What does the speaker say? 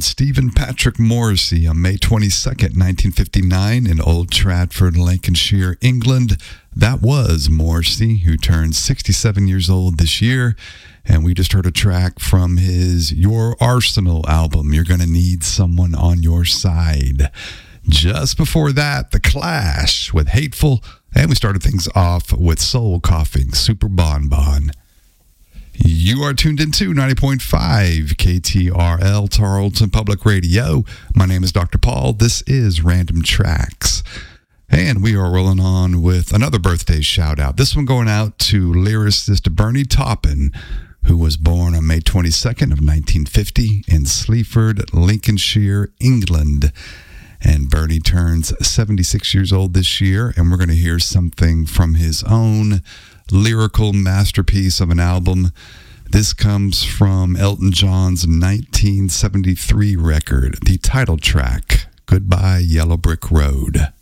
Stephen Patrick Morrissey on May 22nd, 1959 in Old Trafford, Lancashire, England. That was Morrissey, who turned 67 years old this year. And we just heard a track from his Your Arsenal album, You're Gonna Need Someone on Your Side. Just before that, The Clash with Hateful. And we started things off with Soul Coughing, Super Bon Bon. You are tuned into 90.5 KTRL, Tarleton Public Radio. My name is Dr. Paul. This is Random Tracks. And we are rolling on with another birthday shout out. This one going out to lyricist Bernie Taupin, who was born on May 22nd of 1950 in Sleaford, Lincolnshire, England. And Bernie turns 76 years old this year, and we're going to hear something from his own lyrical masterpiece of an album. This comes from Elton John's 1973 record, the title track, Goodbye Yellow Brick Road.